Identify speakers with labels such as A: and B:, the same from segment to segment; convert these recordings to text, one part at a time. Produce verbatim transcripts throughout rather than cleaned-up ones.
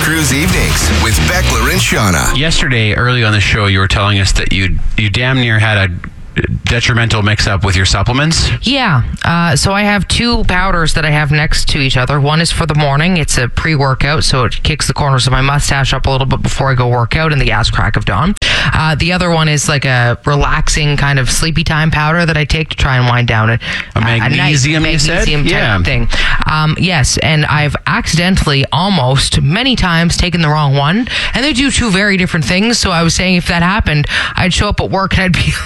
A: Cruise Evenings with Beckler and Shauna.
B: Yesterday, early on the show, you were telling us that you you damn near had a detrimental mix-up with your supplements.
C: Yeah. Uh, so I have two powders that I have next to each other. One is for the morning. It's a pre-workout, so it kicks the corners of my mustache up a little bit before I go work out in the ass crack of dawn. Uh, the other one is like a relaxing kind of sleepy time powder that I take to try and wind down at,
B: a magnesium,
C: uh, a night,
B: you said?
C: magnesium type
B: Yeah.
C: thing. Um, yes, and I've accidentally almost many times taken the wrong one, and they do two very different things. So I was saying if that happened, I'd show up at work and I'd be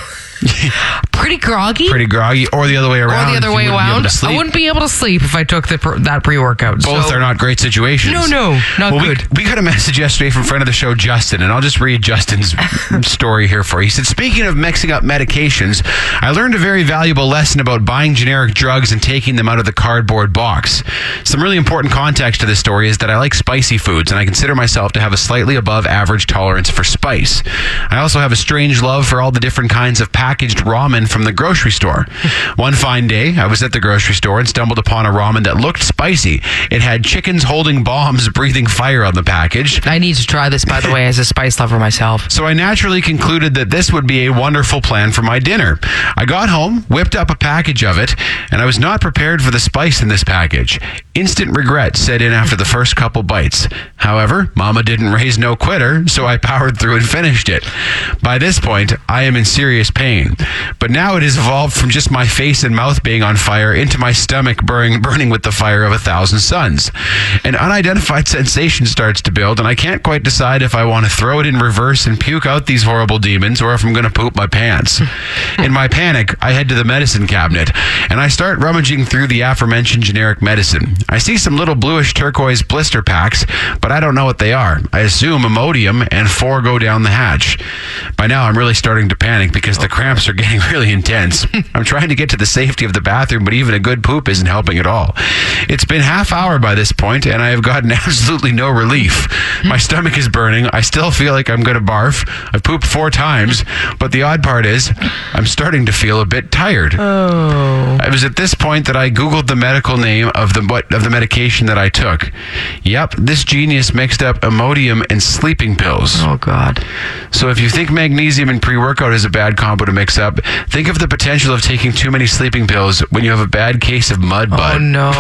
C: pretty groggy.
B: Pretty groggy, or the other way around.
C: Or the other
B: you
C: way
B: wouldn't be able
C: around.
B: to sleep.
C: I wouldn't be able to sleep if I took the pr- that pre-workout.
B: Both
C: so,
B: are not great situations.
C: No, no, not
B: well,
C: good.
B: We, we got a message yesterday from friend of the show, Justin, and I'll just read Justin's story here for you. He said, speaking of mixing up medications, I learned a very valuable lesson about buying generic drugs and taking them out of the cardboard box. Some really important context to this story is that I like spicy foods, and I consider myself to have a slightly above average tolerance for spice. I also have a strange love for all the different kinds of packaged ramen from the grocery store. One fine day, I was at the grocery store and stumbled upon a ramen that looked spicy. It had chickens holding bombs breathing fire on the package.
C: I need to try this, by the way, as a spice lover myself.
B: So I naturally concluded that this would be a wonderful plan for my dinner. I got home, whipped up a package of it, and I was not prepared for the spice in this package. Instant regret set in after the first couple bites. However, Mama didn't raise no quitter, so I powered through and finished it. By this point, I am in serious pain. But now it has evolved from just my face and mouth being on fire into my stomach burning, burning with the fire of a thousand suns. An unidentified sensation starts to build, and I can't quite decide if I want to throw it in reverse and puke out these horrible demons or if I'm going to poop my pants. In my panic, I head to the medicine cabinet, and I start rummaging through the aforementioned generic medicine. I see some little bluish turquoise blister packs, but I don't know what they are. I assume Imodium and four go down the hatch. By now, I'm really starting to panic because the cramps are getting really intense. I'm trying to get to the safety of the bathroom, but even a good poop isn't helping at all. It's been half hour by this point, and I have gotten absolutely no relief. My stomach is burning. I still feel like I'm going to barf. I've pooped four times, but the odd part is I'm starting to feel a bit tired.
C: Oh.
B: It was at this point that I Googled the medical name of the what of the medication that I took. Yep, this genius mixed up Imodium and sleeping pills.
C: Oh, God.
B: So if you think magnesium and pre-workout is a bad combo to mix up, think of the potential of taking too many sleeping pills when you have a bad case of mud bud.
C: Oh, no.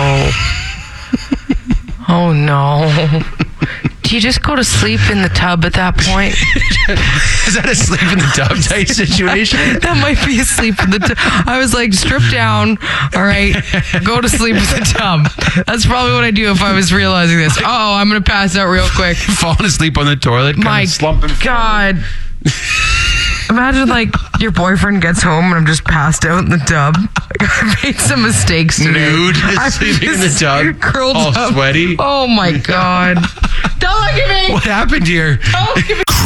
C: Oh, no. Do you just go to sleep in the tub at that point?
B: Is that a sleep in the tub type situation?
C: That might be a sleep in the tub. I was like, strip down. All right. Go to sleep in the tub. That's probably what I do if I was realizing this. Oh, I'm going to pass out real quick.
B: Falling asleep on the toilet.
C: My
B: slumping
C: God. Imagine, like, your boyfriend gets home and I'm just passed out in the tub. I made some mistakes today.
B: Nude,
C: I'm
B: sleeping in the
C: just
B: tub,
C: curled
B: all
C: up.
B: sweaty.
C: Oh, my God. Don't look at me.
B: What happened here?
C: Don't look at me.